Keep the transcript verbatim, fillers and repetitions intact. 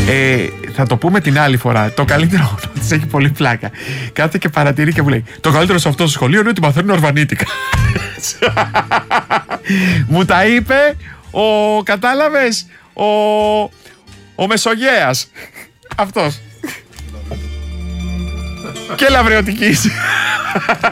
Ε, θα το πούμε την άλλη φορά. Το καλύτερο της έχει πολύ πλάκα. Κάθεται και παρατηρεί και μου λέει: το καλύτερο σε αυτό το σχολείο είναι ότι μαθαίνουν ορβανίτικα. Μου τα είπε ο, κατάλαβες, ο, ο Μεσογέας. Αυτός. Και Λαβρεωτικής.